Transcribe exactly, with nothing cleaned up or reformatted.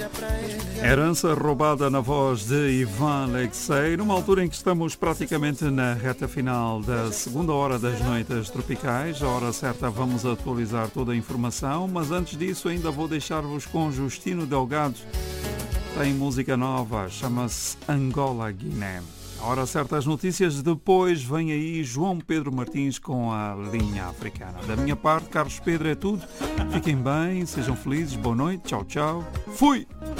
Herança roubada na voz de Ivan Alexei, numa altura em que estamos praticamente na reta final da segunda hora das Noites Tropicais. A hora certa vamos atualizar toda a informação, mas antes disso ainda vou deixar-vos com Justino Delgado. Tem música nova, chama-se Angola Guiné. A hora certa as notícias, depois vem aí João Pedro Martins com a linha africana. Da minha parte, Carlos Pedro é tudo. Fiquem bem, sejam felizes, boa noite, tchau, tchau. Fui!